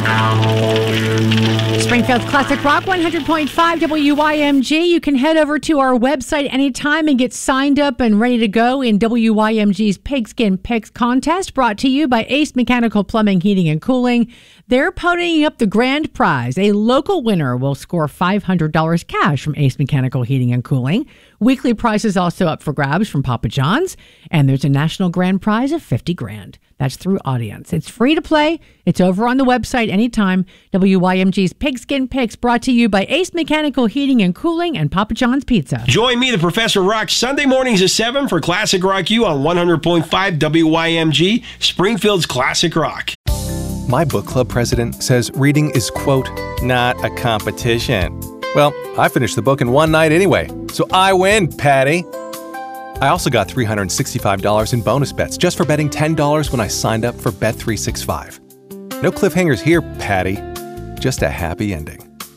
Springfield's Classic Rock 100.5 WYMG. You can head over to our website anytime and get signed up and ready to go in WYMG's Pigskin Picks contest, brought to you by Ace Mechanical Plumbing, Heating, and Cooling. They're ponying up the grand prize. A local winner will score $500 cash from Ace Mechanical Heating and Cooling. Weekly prizes also up for grabs from Papa John's. And there's a national grand prize of $50,000. That's through Audience. It's free to play. It's over on the website anytime. WYMG's Pigskin Picks, brought to you by Ace Mechanical Heating and Cooling and Papa John's Pizza. Join me, the Professor Rock, Sunday mornings at 7 for Classic Rock U on 100.5 WYMG, Springfield's Classic Rock. My book club president says reading is, quote, not a competition. Well, I finished the book in one night anyway, so I win, Patty. I also got $365 in bonus bets just for betting $10 when I signed up for Bet365. No cliffhangers here, Patty. Just a happy ending.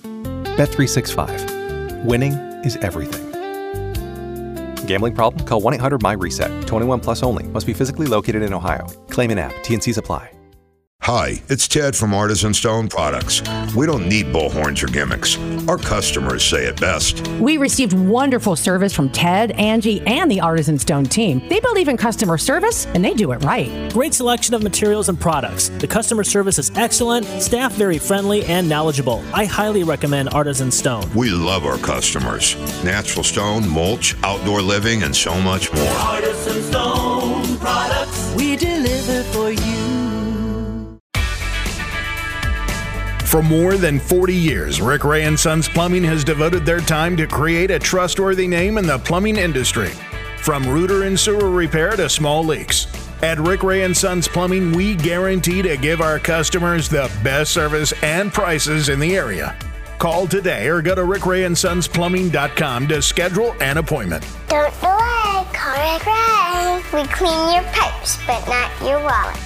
Bet365. Winning is everything. Gambling problem? Call 1-800-MY-RESET. 21 plus only. Must be physically located in Ohio. Claim in app. T&Cs apply. Hi, it's Ted from Artisan Stone Products. We don't need bullhorns or gimmicks. Our customers say it best. We received wonderful service from Ted, Angie, and the Artisan Stone team. They believe in customer service, and they do it right. Great selection of materials and products. The customer service is excellent, staff very friendly and knowledgeable. I highly recommend Artisan Stone. We love our customers. Natural stone, mulch, outdoor living, and so much more. Artisan Stone Products. We deliver for you. For more than 40 years, Rick Ray & Sons Plumbing has devoted their time to create a trustworthy name in the plumbing industry. From rooter and sewer repair to small leaks. At Rick Ray & Sons Plumbing, we guarantee to give our customers the best service and prices in the area. Call today or go to rickrayandsonsplumbing.com to schedule an appointment. Don't delay, call Rick Ray. We clean your pipes, but not your wallet.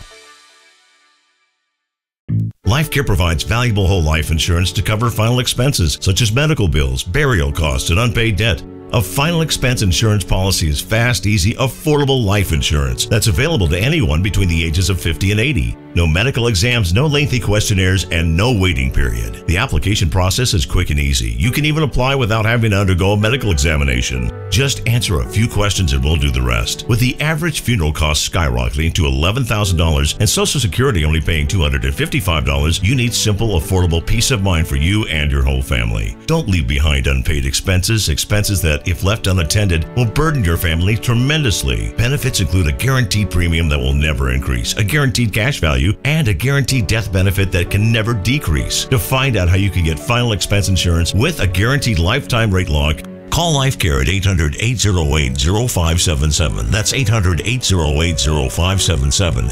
LifeCare provides valuable whole life insurance to cover final expenses such as medical bills, burial costs, and unpaid debt. A final expense insurance policy is fast, easy, affordable life insurance that's available to anyone between the ages of 50 and 80. No medical exams, no lengthy questionnaires, and no waiting period. The application process is quick and easy. You can even apply without having to undergo a medical examination. Just answer a few questions and we'll do the rest. With the average funeral cost skyrocketing to $11,000 and Social Security only paying $255, you need simple, affordable peace of mind for you and your whole family. Don't leave behind unpaid expenses that, if left unattended, will burden your family tremendously. Benefits include a guaranteed premium that will never increase, a guaranteed cash value, and a guaranteed death benefit that can never decrease. To find out how you can get final expense insurance with a guaranteed lifetime rate lock, call LifeCare at 800-808-0577. That's 800-808-0577.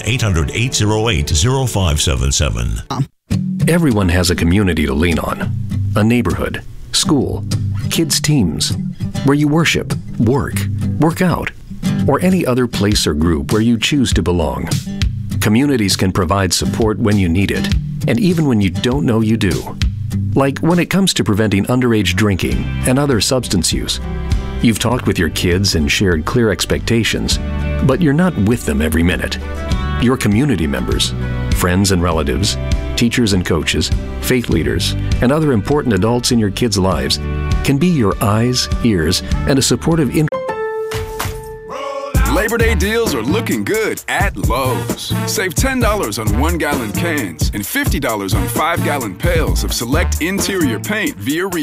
800-808-0577. Everyone has a community to lean on. A neighborhood, school, kids' teams, where you worship, work out, or any other place or group where you choose to belong. Communities can provide support when you need it, and even when you don't know you do. Like when it comes to preventing underage drinking and other substance use. You've talked with your kids and shared clear expectations, but you're not with them every minute. Your community members, friends and relatives, teachers and coaches, faith leaders, and other important adults in your kids' lives can be your eyes, ears, and a supportive Labor Day deals are looking good at Lowe's. Save $10 on 1-gallon cans and $50 on 5-gallon pails of select interior paint via